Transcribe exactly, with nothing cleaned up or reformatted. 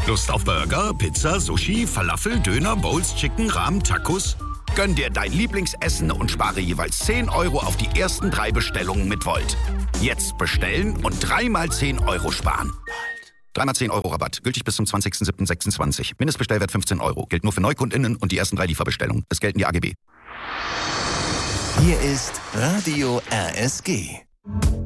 Lust auf Burger, Pizza, Sushi, Falafel, Döner, Bowls, Chicken, Ramen, Tacos? Gönn dir dein Lieblingsessen und spare jeweils zehn Euro auf die ersten drei Bestellungen mit Volt. Jetzt bestellen und dreimal zehn Euro sparen. Dreimal zehn Euro Rabatt. Gültig bis zum zwanzigster siebter sechsundzwanzig. Mindestbestellwert fünfzehn Euro. Gilt nur für NeukundInnen und die ersten drei Lieferbestellungen. Es gelten die A G B. Hier ist Radio R S G.